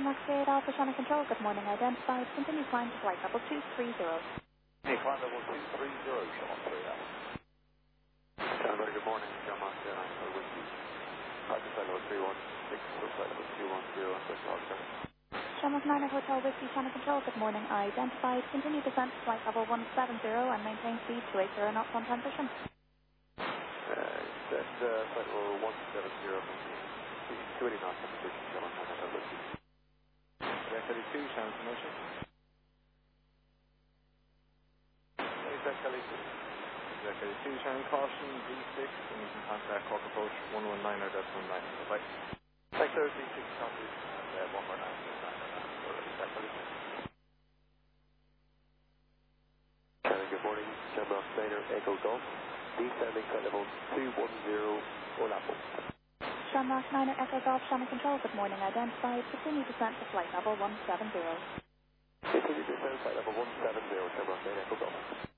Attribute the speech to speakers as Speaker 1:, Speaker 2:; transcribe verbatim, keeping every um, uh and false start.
Speaker 1: Shamrock State Alpha Shannon Control, good morning. Identified. Continue climb to flight level two three zero.
Speaker 2: Hey, climb level two three zero, Shamrock State Alpha. Shamrock, good morning. Shamrock State Alpha with you. Park flight level three one six, flight level two one zero, and West Park seven.
Speaker 1: Shamrock Niner Hotel Whiskey Shannon Control, good morning. Identified. Continue descent to flight level one seven zero and maintain speed two eight zero knots on transition.
Speaker 2: Uh, that's uh, flight level one seven zero, two eighty knots on transition, Shamrock Niner Hotel Whiskey. Jack thirty-two, Shannon Promotion. Hey, Jack thirty-two. Jack thirty-two, Shannon Caution, D six, and you can contact Cork Approach one one nine or that's one nine. Bye. Jack thirty-two, D six, copy, and uh, one more nine. Shannon, good morning. Shamrock Niner Echo Golf. Descending flight level two one zero, Orlando.
Speaker 1: Shamrock Niner Echo Golf Shannon Control, good morning. Identified. Continue descent to flight level one seven zero.
Speaker 2: Continue descent flight level one seven zero, Shamrock Niner Echo Golf.